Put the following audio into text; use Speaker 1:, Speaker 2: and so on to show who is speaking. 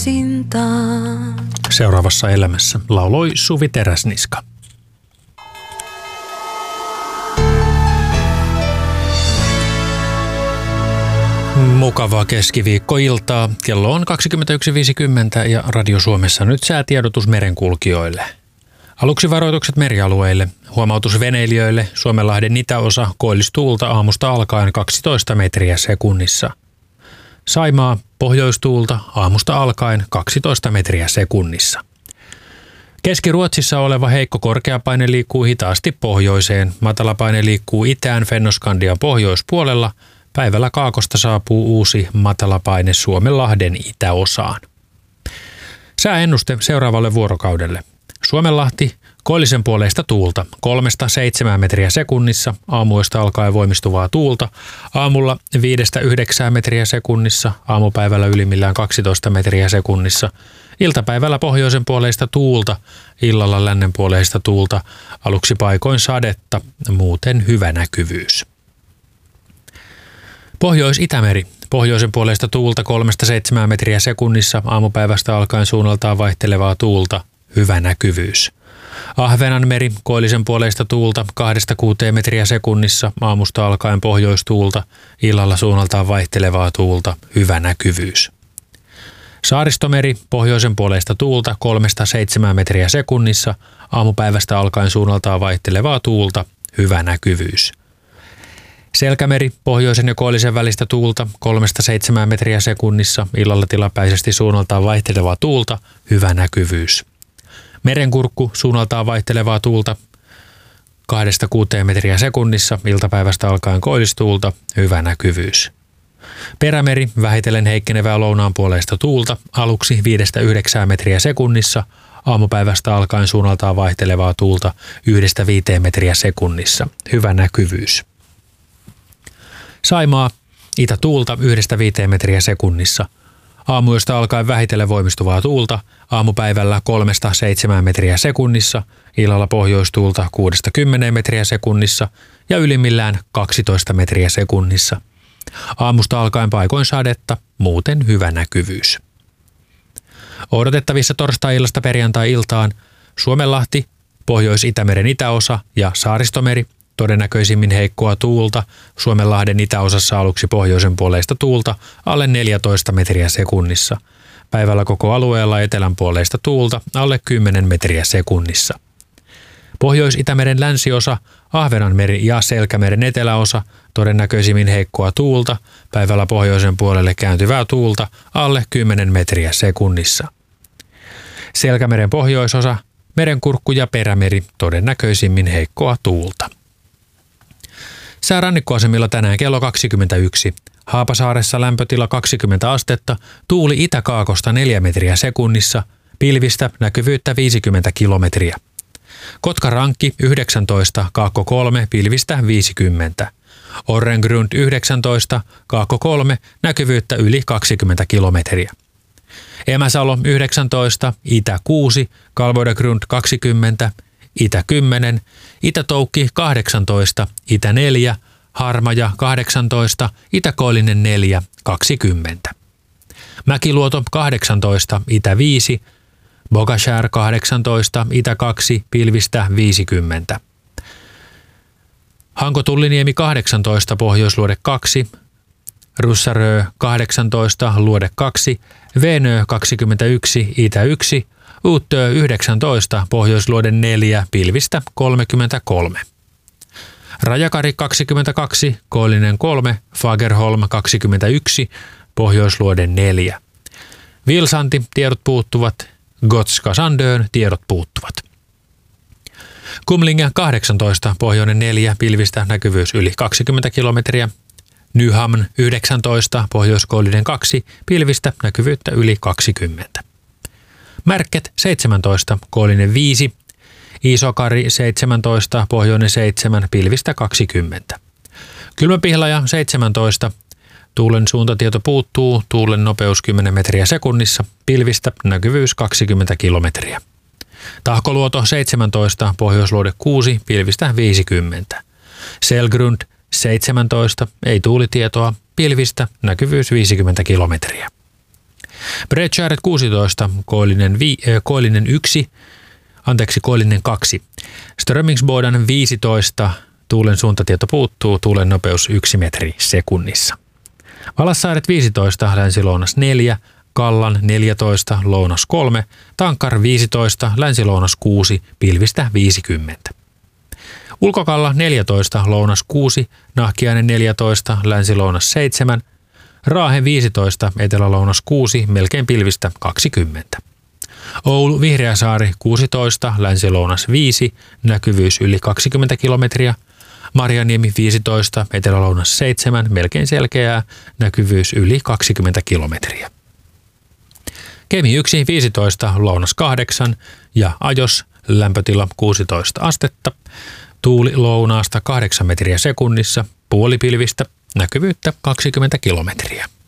Speaker 1: Seuraavassa elämässä lauloi Suvi Teräsniska. Mukavaa keskiviikkoiltaa. Kello on 21.50 ja Radio Suomessa nyt säätiedotus merenkulkijoille. Aluksi varoitukset merialueille. Huomautus veneilijöille. Suomenlahden itäosa koillistuulta aamusta alkaen 12 metriä sekunnissa. Saimaa pohjoistuulta aamusta alkaen 12 metriä sekunnissa. Keski-Ruotsissa oleva heikko korkeapaine liikkuu hitaasti pohjoiseen. Matalapaine liikkuu itään Fennoskandian pohjoispuolella. Päivällä kaakosta saapuu uusi matalapaine Suomenlahden itäosaan. Sääennuste seuraavalle vuorokaudelle. Suomenlahti koillisen puoleista tuulta 3-7 metriä sekunnissa, aamuista alkaen voimistuvaa tuulta, aamulla 5-9 metriä sekunnissa, aamupäivällä ylimmillään 12 metriä sekunnissa, iltapäivällä pohjoisen puoleista tuulta, illalla lännen puoleista tuulta, aluksi paikoin sadetta, muuten hyvä näkyvyys. Pohjois-Itämeri. Pohjoisen puoleista tuulta 3-7 metriä sekunnissa, aamupäivästä alkaen suunnaltaan vaihtelevaa tuulta, hyvä näkyvyys. Ahvenanmeri, koillisen puoleista tuulta 2-6 metriä sekunnissa, aamusta alkaen pohjoistuulta, illalla suunnaltaan vaihtelevaa tuulta, hyvä näkyvyys. Saaristomeri, pohjoisen puoleista tuulta 3-7 metriä sekunnissa, aamupäivästä alkaen suunnaltaan vaihtelevaa tuulta, hyvä näkyvyys. Selkämeri, pohjoisen ja koillisen välistä tuulta 3-7 metriä sekunnissa, illalla tilapäisesti suunnaltaan vaihtelevaa tuulta, hyvä näkyvyys. Merenkurkku, suunnaltaan vaihtelevaa tuulta 2-6 metriä sekunnissa, iltapäivästä alkaen koillistuulta, hyvä näkyvyys. Perämeri, vähitellen heikkenevää lounaan puoleista tuulta, aluksi 5-9 metriä sekunnissa, aamupäivästä alkaen suunnaltaan vaihtelevaa tuulta 1-5 metriä sekunnissa, hyvä näkyvyys. Saimaa, itätuulta 1-5 metriä sekunnissa. Aamuyöstä alkaen vähitellen voimistuvaa tuulta, aamupäivällä 3-7 metriä sekunnissa, illalla pohjoistuulta 6-10 metriä sekunnissa ja ylimmillään 12 metriä sekunnissa. Aamusta alkaen paikoin sadetta, muuten hyvä näkyvyys. Odotettavissa torstai-illasta perjantai-iltaan Suomenlahti, Pohjois-Itämeren itäosa ja Saaristomeri, todennäköisimmin heikkoa tuulta, Suomenlahden itäosassa aluksi pohjoisen puoleista tuulta alle 14 metriä sekunnissa. Päivällä koko alueella etelän puoleista tuulta alle 10 metriä sekunnissa. Pohjois-Itämeren länsiosa, Ahvenanmeri ja Selkämeren eteläosa, todennäköisimmin heikkoa tuulta, päivällä pohjoisen puolelle kääntyvää tuulta alle 10 metriä sekunnissa. Selkämeren pohjoisosa, Merenkurkku ja Perämeri, todennäköisimmin heikkoa tuulta. Sää rannikkoasemilla tänään kello 21. Haapasaaressa lämpötila 20 astetta, tuuli itäkaakosta 4 metriä sekunnissa, pilvistä näkyvyyttä 50 kilometriä. Kotkarankki 19, Kaakko 3, pilvistä 50. Orrengrund 19, Kaakko 3, näkyvyyttä yli 20 kilometriä. Emäsalo 19, Itä 6, Kalvoidegrund 20, Itä 10, Itä-Toukki 18, Itä 4, Harmaja 18, Itä-Koillinen 4, 20. Mäkiluoto 18, Itä 5, Bogashär 18, Itä 2, pilvistä 50. Hanko-Tulliniemi 18, Pohjoisluode 2, Russarö 18, Luode 2, Venö 21, Itä 1, Uutö 19, Pohjoisluode 4, pilvistä 33. Rajakari 22, Koillinen 3, Fagerholm 21, Pohjoisluode 4. Vilsanti, tiedot puuttuvat, Gotska Sandön, tiedot puuttuvat. Kumlinge 18, Pohjoinen 4, pilvistä näkyvyys yli 20 kilometriä. Nyhamn 19, Pohjoiskoillinen 2, pilvistä näkyvyyttä yli 20. Märket 17, Koillinen 5, Isokari 17, Pohjoinen 7, pilvistä 20. Kylmäpihlaja 17, tuulen suuntatieto puuttuu, tuulen nopeus 10 metriä sekunnissa, pilvistä näkyvyys 20 kilometriä. Tahkoluoto 17, Pohjoisluode 6, pilvistä 50. Selgrund 17, ei tuulitietoa, pilvistä näkyvyys 50 kilometriä. Bredskäret 16, koillinen 2. Strömingsbodan 15, tuulen suuntatieto puuttuu, tuulen nopeus 1 metri sekunnissa. Valassaaret 15, länsi-lounas 4, Kallan 14, lounas 3, Tankkar 15, länsi-lounas 6, pilvistä 50. Ulkokalla 14, lounas 6, Nahkiainen 14, länsi-lounas 7, Raahe 15, etelä-lounas 6, melkein pilvistä 20. Oulu Vihreäsaari 16, länsi-lounas 5, näkyvyys yli 20 kilometriä. Marjaniemi 15, etelä-lounas 7, melkein selkeää, näkyvyys yli 20 kilometriä. Kemi 1, 15, lounas 8 ja Ajos lämpötila 16 astetta. Tuuli lounaasta 8 metriä sekunnissa, puolipilvistä, näkyvyyttä 20 kilometriä.